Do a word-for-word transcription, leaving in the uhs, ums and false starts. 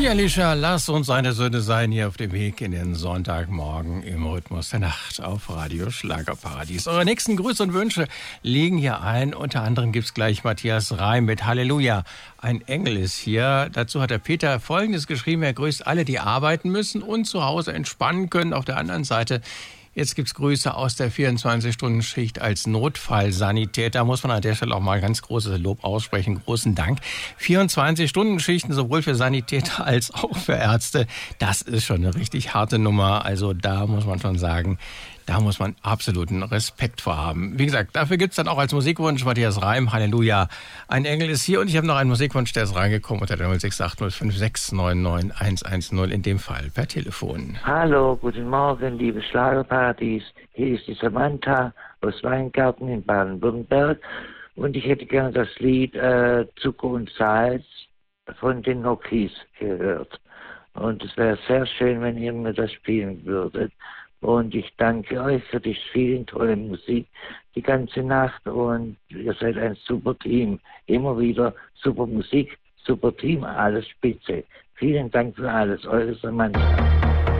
Halleluja, Alicia, lass uns eine Sünde sein hier auf dem Weg in den Sonntagmorgen im Rhythmus der Nacht auf Radio Schlagerparadies. Eure nächsten Grüße und Wünsche liegen hier ein. Unter anderem gibt's gleich Matthias Reim mit Halleluja. Ein Engel ist hier. Dazu hat der Peter Folgendes geschrieben. Er grüßt alle, die arbeiten müssen und zu Hause entspannen können. Auf der anderen Seite, jetzt gibt's Grüße aus der vierundzwanzig-Stunden-Schicht als Notfallsanitäter. Muss man an der Stelle auch mal ganz großes Lob aussprechen. Großen Dank. vierundzwanzig-Stunden-Schichten sowohl für Sanitäter als auch für Ärzte. Das ist schon eine richtig harte Nummer. Also da muss man schon sagen, da muss man absoluten Respekt vor haben. Wie gesagt, dafür gibt's dann auch als Musikwunsch Matthias Reim, Halleluja. Ein Engel ist hier und ich habe noch einen Musikwunsch, der ist reingekommen unter der null sechs acht null fünf sechs neun neun eins eins null, in dem Fall per Telefon. Hallo, guten Morgen, liebe Schlagerparadies. Hier ist die Samantha aus Weingarten in Baden-Württemberg und ich hätte gerne das Lied äh, Zucker und Salz von den Nokis gehört. Und es wäre sehr schön, wenn ihr mir das spielen würdet. Und ich danke euch für die vielen tolle Musik die ganze Nacht und ihr seid ein super Team. Immer wieder super Musik, super Team, alles spitze. Vielen Dank für alles, eure Samantha.